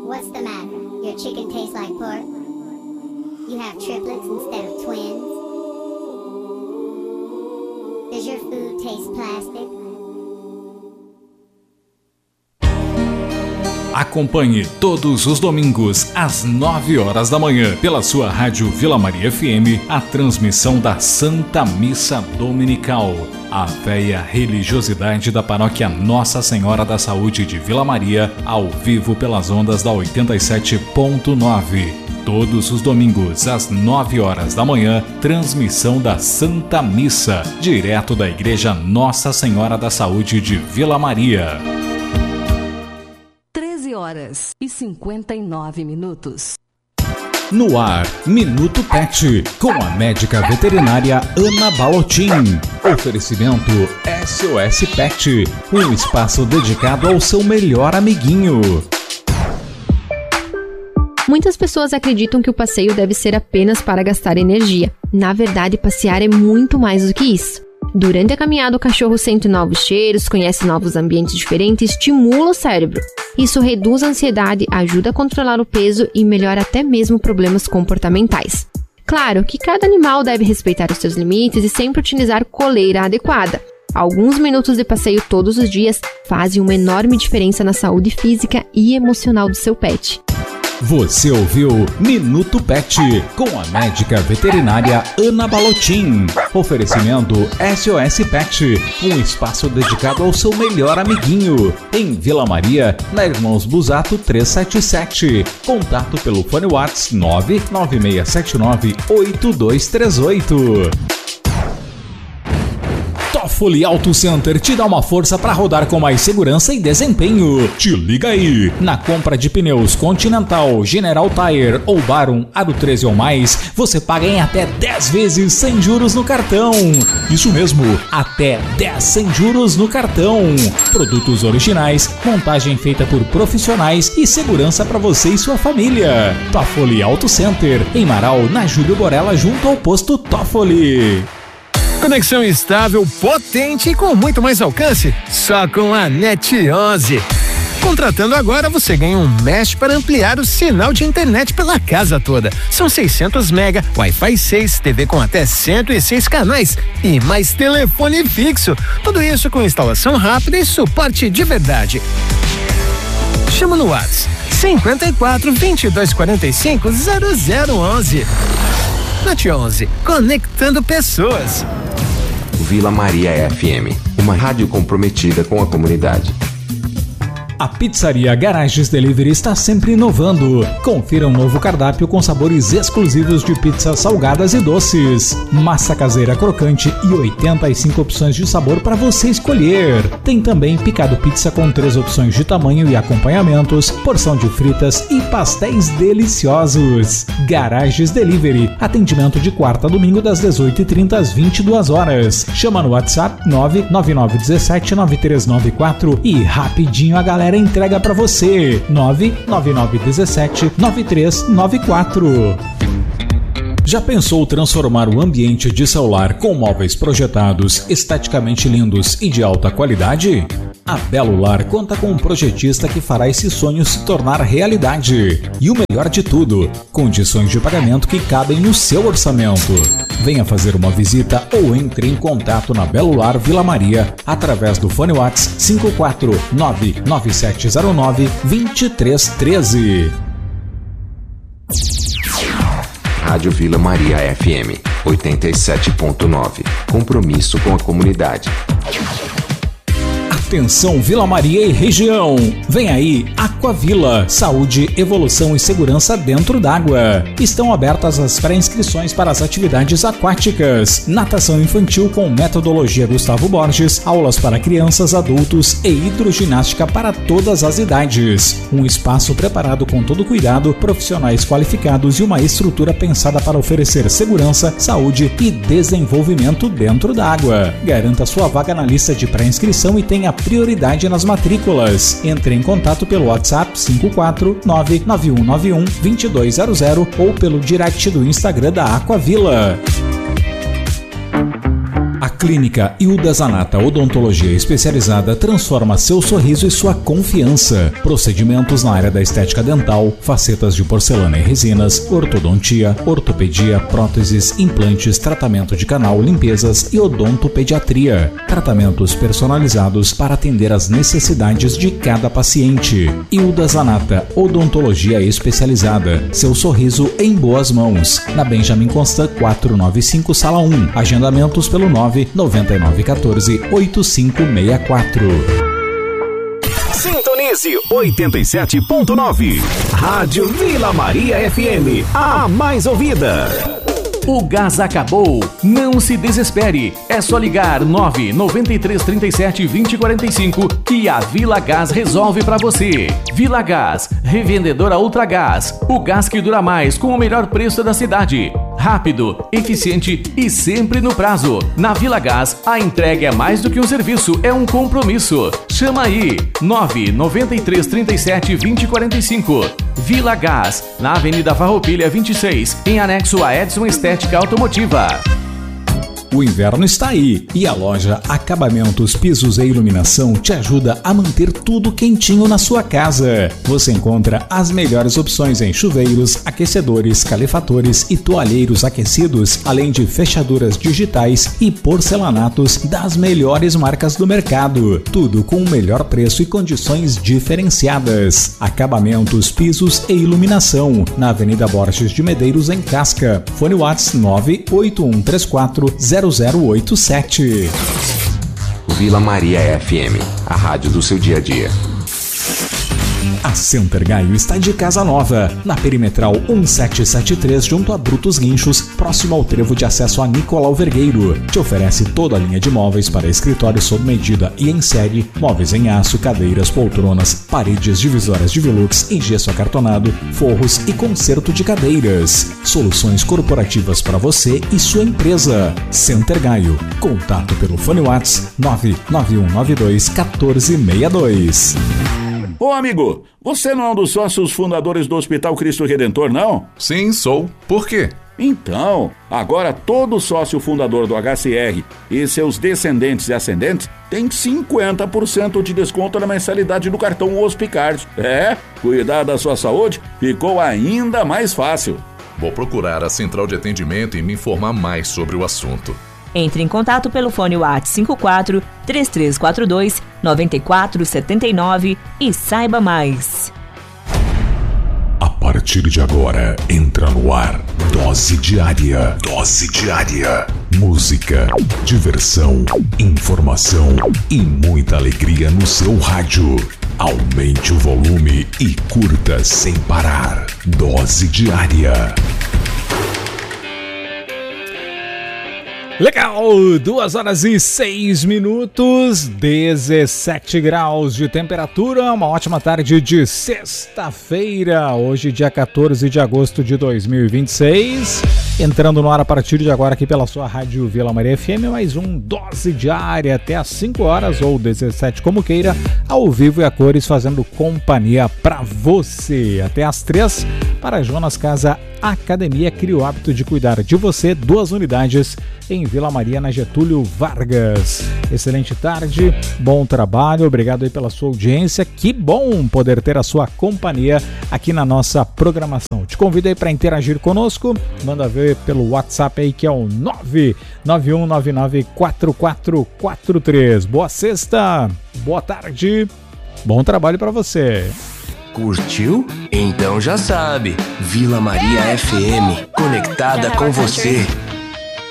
What's the matter? Your chicken tastes like pork? You have triplets instead of twins? Does your food taste plastic? Acompanhe todos os domingos às 9 horas da manhã pela sua rádio Vila Maria FM a transmissão da Santa Missa Dominical. A véia religiosidade da paróquia Nossa Senhora da Saúde de Vila Maria, ao vivo pelas ondas da 87.9. Todos os domingos às 9 horas da manhã, transmissão da Santa Missa, direto da Igreja Nossa Senhora da Saúde de Vila Maria. 13h59. No ar, Minuto Pet, com a médica veterinária Ana Balotin. Oferecimento SOS Pet, um espaço dedicado ao seu melhor amiguinho. Muitas pessoas acreditam que o passeio deve ser apenas para gastar energia. Na verdade, passear é muito mais do que isso. Durante a caminhada, o cachorro sente novos cheiros, conhece novos ambientes diferentes, estimula o cérebro. Isso reduz a ansiedade, ajuda a controlar o peso e melhora até mesmo problemas comportamentais. Claro que cada animal deve respeitar os seus limites e sempre utilizar coleira adequada. Alguns minutos de passeio todos os dias fazem uma enorme diferença na saúde física e emocional do seu pet. Você ouviu Minuto Pet, com a médica veterinária Ana Balotin. Oferecimento SOS Pet, um espaço dedicado ao seu melhor amiguinho. Em Vila Maria, na Irmãos Busato 377. Contato pelo fone WhatsApp 996798238. Toffoli Auto Center te dá uma força para rodar com mais segurança e desempenho. Te liga aí! Na compra de pneus Continental, General Tire ou Barum Aro 13 ou mais, você paga em até 10 vezes sem juros no cartão. Isso mesmo, até 10 sem juros no cartão. Produtos originais, montagem feita por profissionais e segurança para você e sua família. Toffoli Auto Center, em Marau, na Júlio Borella, junto ao posto Toffoli. Conexão estável, potente e com muito mais alcance, só com a NET 11. Contratando agora, você ganha um mesh para ampliar o sinal de internet pela casa toda. São 600 mega, Wi-Fi 6, TV com até 106 canais e mais telefone fixo. Tudo isso com instalação rápida e suporte de verdade. Chama no WhatsApp 54 22 45 0011. NET 11, conectando pessoas. Vila Maria FM, uma rádio comprometida com a comunidade. A pizzaria Garages Delivery está sempre inovando. Confira um novo cardápio com sabores exclusivos de pizzas salgadas e doces. Massa caseira crocante e 85 opções de sabor para você escolher. Tem também picado pizza com 3 opções de tamanho e acompanhamentos, porção de fritas e pastéis deliciosos. Garages Delivery. Atendimento de quarta a domingo das 18h30 às 22 horas. Chama no WhatsApp 999179394 e rapidinho a galera entrega pra você. 999179394. Já pensou transformar o ambiente de celular com móveis projetados, esteticamente lindos e de alta qualidade? A Belo Lar conta com um projetista que fará esse sonho se tornar realidade. E o melhor de tudo, condições de pagamento que cabem no seu orçamento. Venha fazer uma visita ou entre em contato na Belo Lar Vila Maria através do fone WhatsApp 54997092313. Rádio Vila Maria FM 87.9. Compromisso com a comunidade. Atenção Vila Maria e região, vem aí Aquavila, saúde, evolução e segurança dentro d'água. Estão abertas as pré-inscrições para as atividades aquáticas, natação infantil com metodologia Gustavo Borges, aulas para crianças, adultos e hidroginástica para todas as idades. Um espaço preparado com todo cuidado, profissionais qualificados e uma estrutura pensada para oferecer segurança, saúde e desenvolvimento dentro d'água. Garanta sua vaga na lista de pré-inscrição e tenha prioridade nas matrículas. Entre em contato pelo WhatsApp 54991912200 ou pelo direct do Instagram da Aquavila. A Clínica Hilda Zanata Odontologia Especializada transforma seu sorriso e sua confiança. Procedimentos na área da estética dental, facetas de porcelana e resinas, ortodontia, ortopedia, próteses, implantes, tratamento de canal, limpezas e odontopediatria. Tratamentos personalizados para atender às necessidades de cada paciente. Hilda Zanata Odontologia Especializada. Seu sorriso em boas mãos. Na Benjamin Constant 495, Sala 1. Agendamentos pelo 99914-8564. Sintonize 87.9. Rádio Vila Maria FM, a mais ouvida. O gás acabou? Não se desespere. É só ligar 99337-2045 que a Vila Gás resolve pra você. Vila Gás, revendedora Ultragás. O gás que dura mais com o melhor preço da cidade. Rápido, eficiente e sempre no prazo. Na Vila Gás, a entrega é mais do que um serviço, é um compromisso. Chama aí, 99337-2045. Vila Gás, na Avenida Farroupilha 26, em anexo a Edson Estética Automotiva. O inverno está aí e a loja Acabamentos, Pisos e Iluminação te ajuda a manter tudo quentinho na sua casa. Você encontra as melhores opções em chuveiros, aquecedores, calefatores e toalheiros aquecidos, além de fechaduras digitais e porcelanatos das melhores marcas do mercado. Tudo com o melhor preço e condições diferenciadas. Acabamentos, Pisos e Iluminação, na Avenida Borges de Medeiros, em Casca. Fone WhatsApp 981340087. Vila Maria FM, a rádio do seu dia a dia. A Center Gaio está de casa nova, na Perimetral 1773, junto a Brutos Guinchos, próximo ao trevo de acesso a Nicolau Vergueiro. Te oferece toda a linha de móveis para escritório sob medida e em série, móveis em aço, cadeiras, poltronas, paredes divisórias de velux em gesso acartonado, forros e conserto de cadeiras. Soluções corporativas para você e sua empresa. Center Gaio. Contato pelo fone WhatsApp 991921462. Ô amigo, você não é um dos sócios fundadores do Hospital Cristo Redentor, não? Sim, sou. Por quê? Então, agora todo sócio fundador do HCR e seus descendentes e ascendentes tem 50% de desconto na mensalidade do cartão Hospicard. Cuidar da sua saúde ficou ainda mais fácil. Vou procurar a central de atendimento e me informar mais sobre o assunto. Entre em contato pelo fone WhatsApp 54-3342-9479 e saiba mais. A partir de agora, entra no ar Dose Diária. Dose Diária. Música, diversão, informação e muita alegria no seu rádio. Aumente o volume e curta sem parar. Dose Diária. Legal, 2h06, 17 graus de temperatura, uma ótima tarde de sexta-feira, hoje dia 14 de agosto de 2026, entrando no ar a partir de agora aqui pela sua rádio Vila Maria FM, mais um Dose Diária até às 5 horas ou 17 como queira, ao vivo e a cores, fazendo companhia pra você, até às 3 para Jonas Casa Academia, cria o hábito de cuidar de você, 2 unidades em Vila Maria, na Getúlio Vargas. Excelente tarde, bom trabalho, obrigado aí pela sua audiência, que bom poder ter a sua companhia aqui na nossa programação. Te convido aí para interagir conosco, manda ver pelo WhatsApp aí que é o 991994443. Boa sexta, boa tarde, bom trabalho para você. Curtiu? Então já sabe, Vila Maria FM, conectada com você.